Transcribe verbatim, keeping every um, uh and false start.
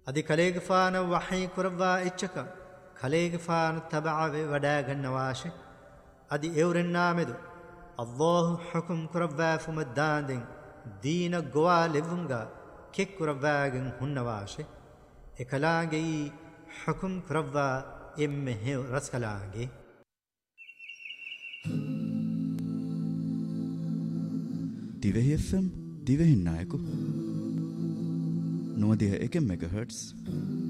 අදි කලේගෆාන වහී කුරවා එච්චක කලේගෆාන තබාවේ වඩා ගන්නවාශේ අදි එවරෙන්නාමෙදු අල්ලාහ් හුකුම් කුරවා ෆුමදාන්දෙන් දීන ගෝවා ලෙවුංගා කෙක් කුරවාගෙන් හුන්නවාශේ එකලාගේ හුකුම් කුරවා එම්මෙ හෙව රස්කලාගේ දිවෙහි එෆ් එම් දිවෙහින් නායකු නොවදිහ එක මෙගාහර්ට්ස්